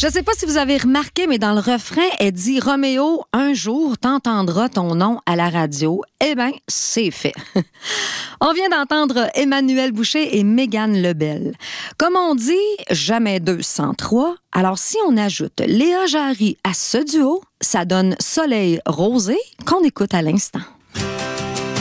Je sais pas si vous avez remarqué, mais dans le refrain, elle dit « Roméo, un jour, t'entendras ton nom à la radio. » Eh bien, c'est fait. On vient d'entendre Emmanuel Boucher et Mégane Lebel. Comme on dit, jamais 2 sans 3. Alors, si on ajoute Léa Jarry à ce duo, ça donne Soleil rosé qu'on écoute à l'instant.